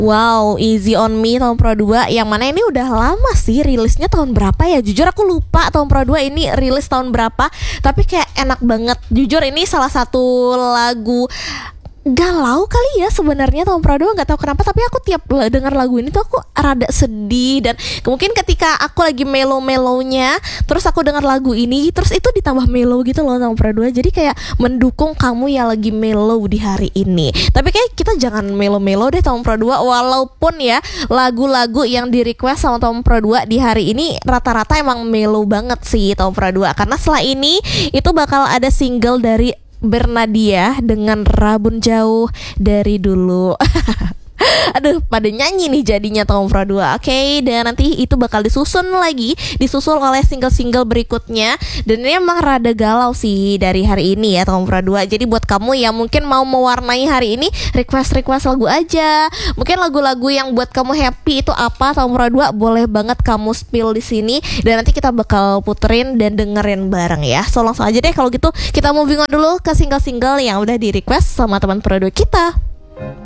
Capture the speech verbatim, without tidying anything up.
Wow, Easy on Me tahun Pro dua, yang mana ini udah lama sih, rilisnya tahun berapa ya? Jujur aku lupa tahun Pro dua ini rilis tahun berapa, tapi kayak enak banget. Jujur ini salah satu lagu galau kali ya sebenarnya tahun Pro dua, nggak tahu kenapa, tapi aku tiap dengar lagu ini tuh aku rada sedih. Dan mungkin ketika aku lagi melo-melonya, terus aku dengar lagu ini, terus itu ditambah melo gitu loh tahun Pro dua. Jadi kayak mendukung kamu yang lagi melo di hari ini. Tapi kayak kita jangan melo-melo deh tahun Pro dua, walaupun ya lagu-lagu yang di request sama tahun Pro dua di hari ini rata-rata emang melo banget sih tahun Pro dua. Karena setelah ini itu bakal ada single dari Bernadia dengan Rabun Jauh Dari Dulu. Aduh, pada nyanyi nih jadinya tahun Pro dua. Oke, okay, dan nanti itu bakal disusun lagi, disusul oleh single-single berikutnya. Dan ini emang rada galau sih dari hari ini ya tahun Pro dua. Jadi buat kamu yang mungkin mau mewarnai hari ini, request-request lagu aja. Mungkin lagu-lagu yang buat kamu happy itu apa tahun Pro dua, boleh banget kamu spill di sini. Dan nanti kita bakal puterin dan dengerin bareng ya. So langsung aja deh kalau gitu kita moving on dulu ke single-single yang udah di request sama teman Pro dua kita.